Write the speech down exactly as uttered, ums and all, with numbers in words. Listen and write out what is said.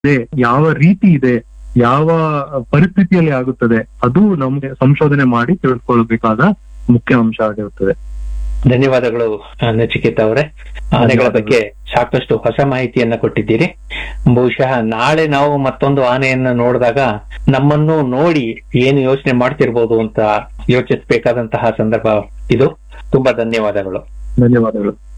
ಇದೆ, ಯಾವ ರೀತಿ ಇದೆ, ಯಾವ ಪರಿಸ್ಥಿತಿಯಲ್ಲಿ ಆಗುತ್ತದೆ, ಅದು ನಮ್ಗೆ ಸಂಶೋಧನೆ ಮಾಡಿ ತಿಳ್ಕೊಳ್ಬೇಕಾದ ಮುಖ್ಯ ಅಂಶ ಆಗಿರುತ್ತದೆ. ಧನ್ಯವಾದಗಳು ನಚಿಕೇತ ಅವರೇ. ಆನೆಗಳ ಬಗ್ಗೆ ಸಾಕಷ್ಟು ಹೊಸ ಮಾಹಿತಿಯನ್ನ ಕೊಟ್ಟಿದ್ದೀರಿ. ಬಹುಶಃ ನಾಳೆ ನಾವು ಮತ್ತೊಂದು ಆನೆಯನ್ನ ನೋಡಿದಾಗ ನಮ್ಮನ್ನು ನೋಡಿ ಏನು ಯೋಚನೆ ಮಾಡ್ತಿರ್ಬೋದು ಅಂತ ಯೋಚಿಸಬೇಕಾದಂತಹ ಸಂದರ್ಭ ಇದು. ತುಂಬಾ ಧನ್ಯವಾದಗಳು. ಧನ್ಯವಾದಗಳು.